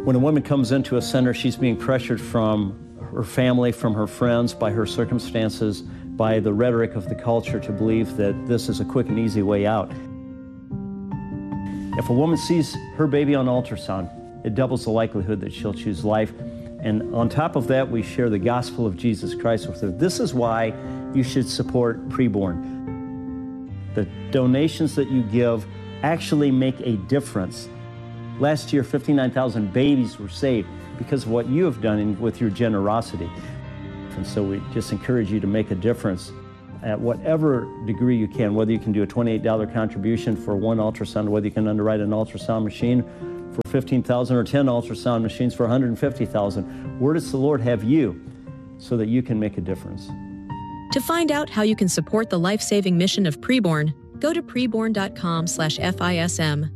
When a woman comes into a center, she's being pressured from her family, from her friends, by her circumstances, by the rhetoric of the culture to believe that this is a quick and easy way out. If a woman sees her baby on ultrasound, it doubles the likelihood that she'll choose life. And on top of that, we share the gospel of Jesus Christ with her. This is why you should support Preborn. The donations that you give actually make a difference. Last year, 59,000 babies were saved because of what you have done and with your generosity. And so we just encourage you to make a difference at whatever degree you can, whether you can do a $28 contribution for one ultrasound, whether you can underwrite an ultrasound machine for $15,000 or 10 ultrasound machines for $150,000. Where does the Lord have you so that you can make a difference? To find out how you can support the life-saving mission of Preborn, go to preborn.com/FISM.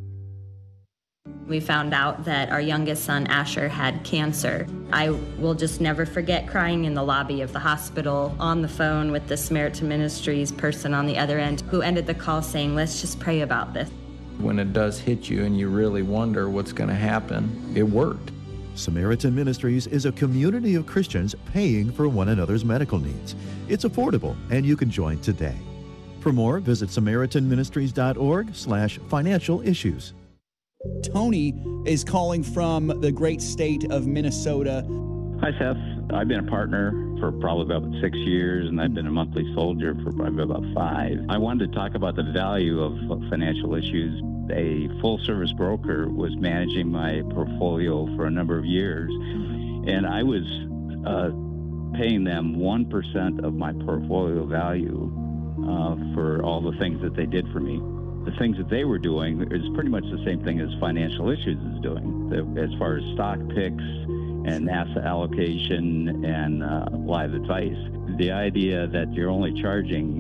We found out that our youngest son, Asher, had cancer. I will just never forget crying in the lobby of the hospital on the phone with the Samaritan Ministries person on the other end who ended the call saying, let's just pray about this. When it does hit you and you really wonder what's going to happen, it worked. Samaritan Ministries is a community of Christians paying for one another's medical needs. It's affordable, and you can join today. For more, visit SamaritanMinistries.org/financial issues. Tony is calling from the great state of Minnesota. Hi, Seth. I've been a partner for probably about 6 years, and I've been a monthly soldier for probably about 5. I wanted to talk about the value of financial issues. A full-service broker was managing my portfolio for a number of years, and I was paying them 1% of my portfolio value for all the things that they did for me. The things that they were doing is pretty much the same thing as Financial Issues is doing, as far as stock picks and asset allocation and live advice. The idea that you're only charging,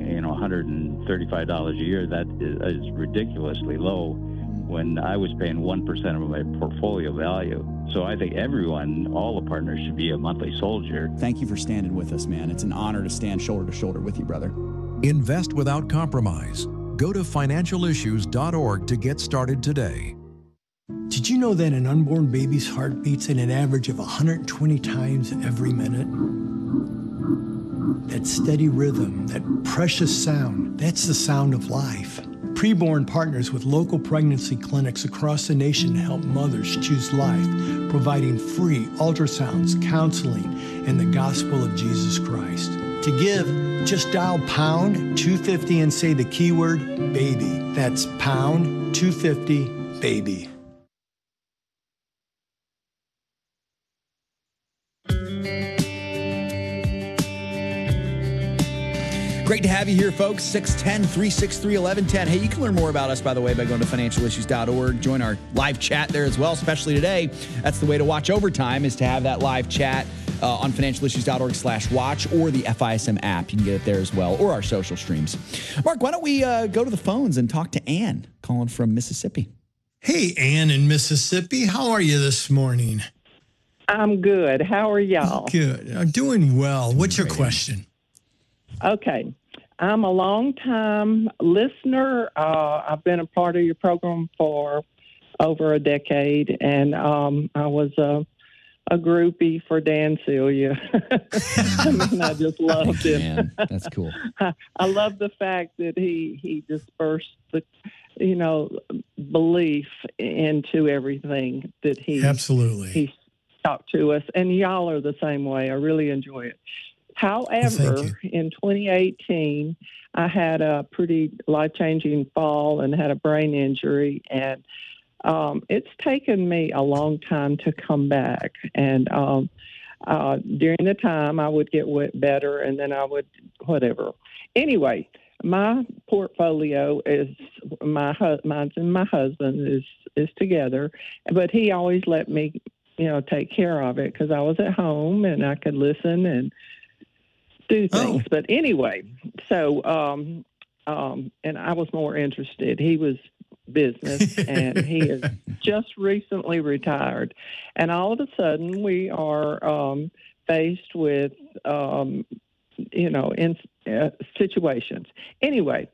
$135 a year, that is ridiculously low when I was paying 1% of my portfolio value. So I think everyone, all the partners, should be a monthly soldier. Thank you for standing with us, man. It's an honor to stand shoulder to shoulder with you, brother. Invest without compromise. Go to financialissues.org to get started today. Did you know that an unborn baby's heart beats at an average of 120 times every minute? That steady rhythm, that precious sound, that's the sound of life. Preborn partners with local pregnancy clinics across the nation to help mothers choose life, providing free ultrasounds, counseling, and the gospel of Jesus Christ. To give, just dial pound 250 and say the keyword baby. That's pound 250 baby. Great to have you here, folks. 610-363-1110. Hey, you can learn more about us, by the way, by going to financialissues.org. Join our live chat there as well, especially today. That's the way to watch overtime, is to have that live chat on financialissues.org/watch or the FISM app. You can get it there as well, or our social streams. Mark, why don't we go to the phones and talk to Ann, calling from Mississippi. Hey, Ann in Mississippi. How are you this morning? I'm good. How are y'all? Good. I'm doing well. What's your question? Okay. I'm a long-time listener. I've been a part of your program for over a decade, and I was a groupie for Dan Celia. I just loved him. Man, that's cool. I love the fact that he dispersed the, belief into everything that he talked to us, and y'all are the same way. I really enjoy it. However, in 2018, I had a pretty life-changing fall and had a brain injury, and it's taken me a long time to come back. And during the time, I would get better, and then I would whatever. Anyway, my portfolio is mine's and my husband is together, but he always let me, take care of it because I was at home and I could listen and do things. But anyway, so and I was more interested. He was business, and he is just recently retired. And all of a sudden, we are faced with, in situations. Anyway,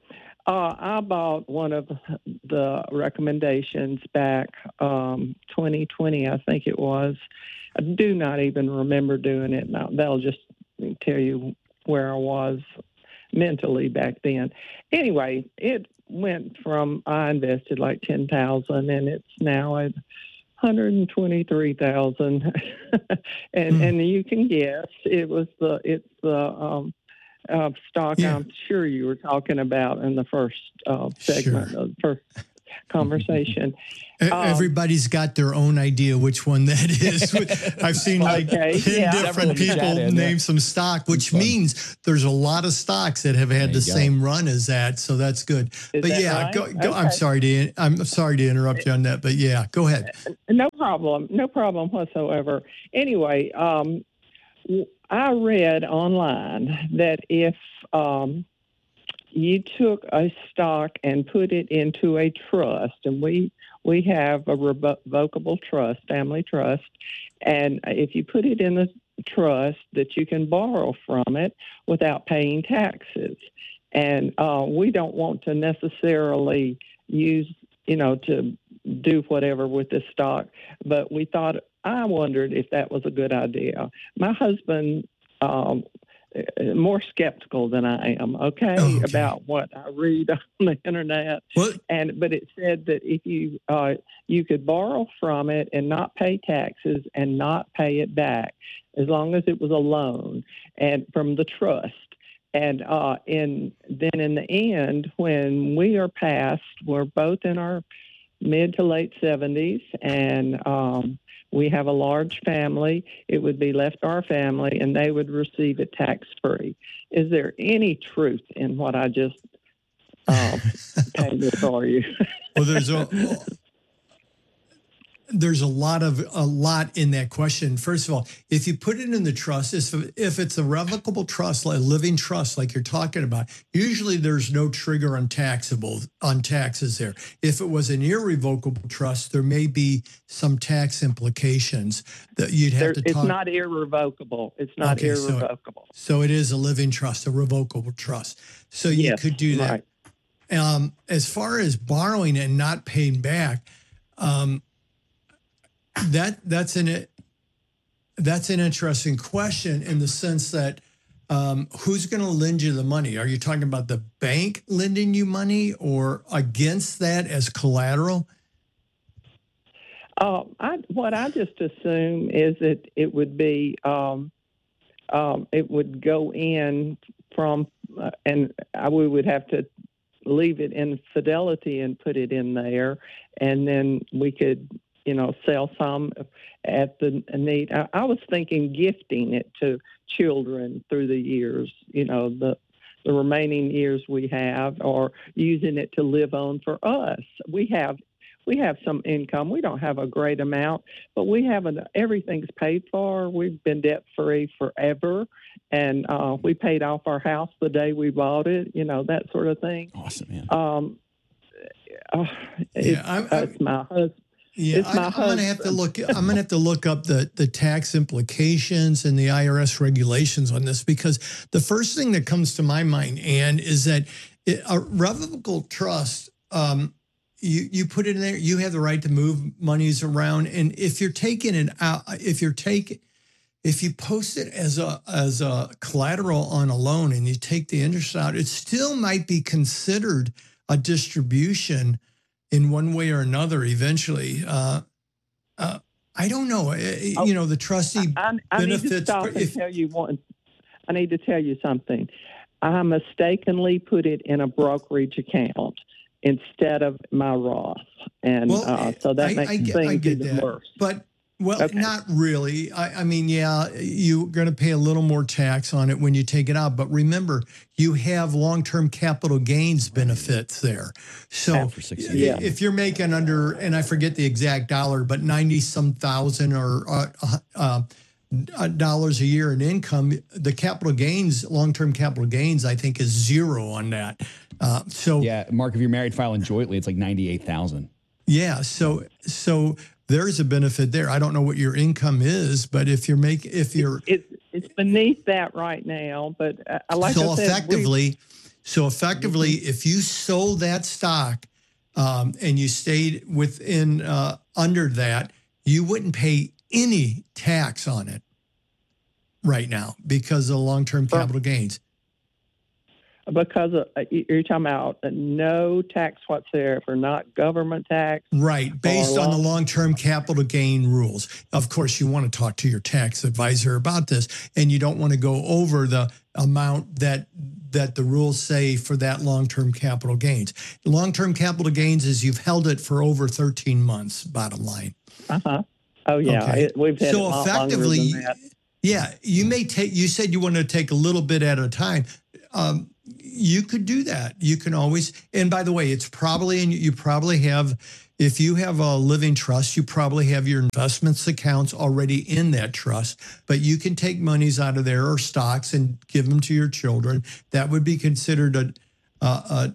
I bought one of the recommendations back 2020, I think it was. I do not even remember doing it now. That'll just tell you where I was mentally back then. Anyway, it went from, I invested like $10,000 and it's now at $123,000. And you can guess it's the stock I'm sure you were talking about in the first segment of the first conversation. Everybody's got their own idea which one that is. I've seen 10 different people name some stock, which means there's a lot of stocks that have had the same run as that. So that's good. Is but that yeah, right? go. Okay. I'm sorry to interrupt you on that, but yeah, go ahead. No problem whatsoever. Anyway, I read online that if you took a stock and put it into a trust, and we have a revocable trust, family trust, and if you put it in the trust, that you can borrow from it without paying taxes. And we don't want to necessarily use, to do whatever with this stock, but I wondered if that was a good idea. My husband, more skeptical than I am, about what I read on the internet. But it said that if you could borrow from it and not pay taxes and not pay it back, as long as it was a loan and from the trust. And then in the end, when we are past, we're both in our mid to late 70s, and we have a large family. It would be left to our family, and they would receive it tax-free. Is there any truth in what I just painted for you? Well, there's a lot in that question. First of all, if you put it in the trust, if it's a revocable trust, like a living trust, like you're talking about, usually there's no trigger on taxes there. If it was an irrevocable trust, there may be some tax implications that you'd have to talk. It's not irrevocable. It's not irrevocable. So it is a living trust, a revocable trust. So you could do that. Right. As far as borrowing and not paying back, that's an interesting question in the sense that who's going to lend you the money? Are you talking about the bank lending you money or against that as collateral? What I just assume is that it would be it would go in from and we would have to leave it in Fidelity and put it in there, and then we could sell some at the need. I was thinking gifting it to children through the years, the remaining years we have, or using it to live on for us. We have some income. We don't have a great amount, but we have everything's paid for. We've been debt free forever, and we paid off our house the day we bought it. That sort of thing. Awesome, man. It's my husband. Yeah, I'm going to have to look. I'm going to have to look up the tax implications and the IRS regulations on this, because the first thing that comes to my mind, Ann, is that a revocable trust. You put it in there. You have the right to move monies around, and if you're taking it out, if you post it as a collateral on a loan and you take the interest out, it still might be considered a distribution in one way or another eventually. I don't know. The trustee benefits. I need to stop and tell you one. I need to tell you something. I mistakenly put it in a brokerage account instead of my Roth. And so that makes things even worse. But not really. I mean, you're going to pay a little more tax on it when you take it out. But remember, you have long-term capital gains benefits there. So if you're making under, and I forget the exact dollar, but 90-some thousand or dollars a year in income, the capital gains, long-term capital gains, I think is zero on that. Mark, if you're married filing jointly, it's like 98,000. Yeah. So there's a benefit there. I don't know what your income is, but it's beneath that right now. But like I said, So effectively, if you sold that stock and you stayed within under that, you wouldn't pay any tax on it right now because of long-term capital gains. Because you're talking about no tax whatsoever, not government tax. Right, based on the long-term capital gain rules. Of course, you want to talk to your tax advisor about this, and you don't want to go over the amount that the rules say for that long-term capital gains. Long-term capital gains is you've held it for over 13 months, bottom line. Uh-huh. Oh, yeah. Okay. We've had so effectively, yeah, you may take, you said you want to take a little bit at a time. You could do that. You can always, and by the way, it's probably, and you probably have, if you have a living trust, you probably have your investments accounts already in that trust, but you can take monies out of there or stocks and give them to your children. That would be considered a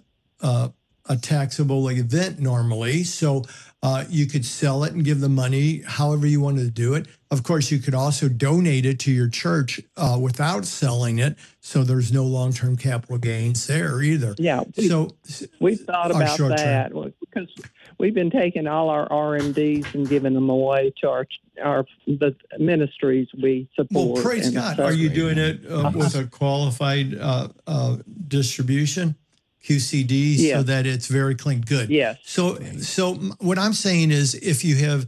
taxable event normally. So you could sell it and give the money however you wanted to do it. Of course, you could also donate it to your church without selling it. So there's no long-term capital gains there either. Yeah. We thought about that because we've been taking all our RMDs and giving them away to the ministries we support. Well, praise God. Are you doing it with a qualified distribution? QCD, yes. So that it's very clean. Good. Yes. So what I'm saying is if you have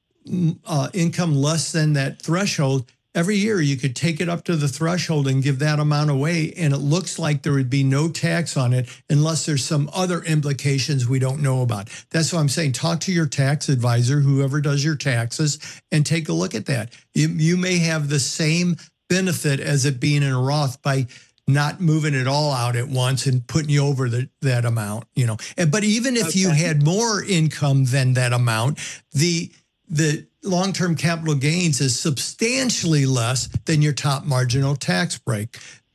income less than that threshold, every year you could take it up to the threshold and give that amount away, and it looks like there would be no tax on it unless there's some other implications we don't know about. That's what I'm saying. Talk to your tax advisor, whoever does your taxes, and take a look at that. You may have the same benefit as it being in a Roth by not moving it all out at once and putting you over that amount, you know. But even if you had more income than that amount, the long-term capital gains is substantially less than your top marginal tax break,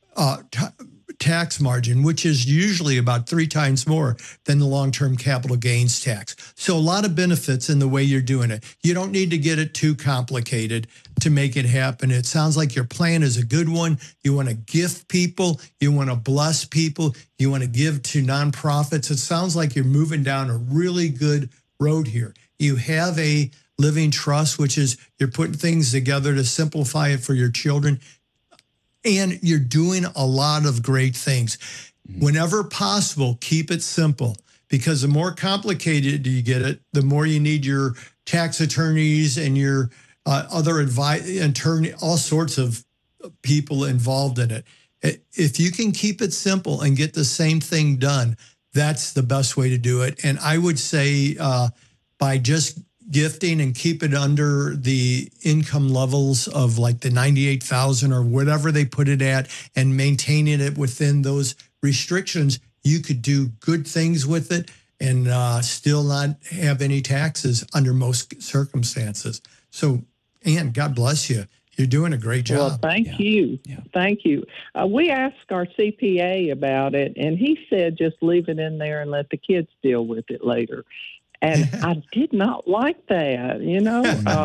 tax margin, which is usually about 3 times more than the long-term capital gains tax. So a lot of benefits in the way you're doing it. You don't need to get it too complicated to make it happen. It sounds like your plan is a good one. You want to gift people. You want to bless people. You want to give to nonprofits. It sounds like you're moving down a really good road here. You have a living trust, which is you're putting things together to simplify it for your children. And you're doing a lot of great things. Whenever possible, keep it simple, because the more complicated you get it, the more you need your tax attorneys and your other attorney, all sorts of people involved in it. If you can keep it simple and get the same thing done, that's the best way to do it. And I would say by just gifting and keep it under the income levels of like the 98,000 or whatever they put it at, and maintaining it within those restrictions, you could do good things with it and still not have any taxes under most circumstances. So, Ann, God bless you. You're doing a great job. Well, thank you. Yeah. Thank you. We asked our CPA about it, and he said just leave it in there and let the kids deal with it later. And I did not like that, you know.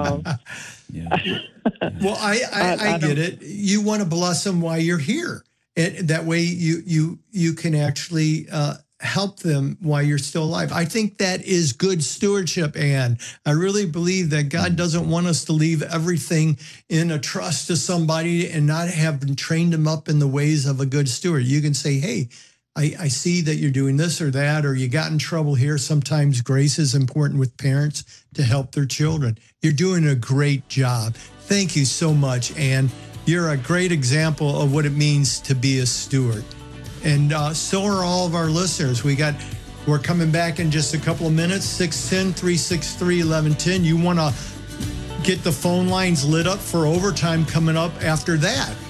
Well, I get it. You want to bless them while you're here. And that way you can actually help them while you're still alive. I think that is good stewardship, Ann. I really believe that God doesn't want us to leave everything in a trust to somebody and not have trained them up in the ways of a good steward. You can say, hey, I see that you're doing this or that, or you got in trouble here. Sometimes grace is important with parents to help their children. You're doing a great job. Thank you so much, Ann. You're a great example of what it means to be a steward. And so are all of our listeners. We're coming back in just a couple of minutes, 610-363-1110. You want to get the phone lines lit up for overtime coming up after that.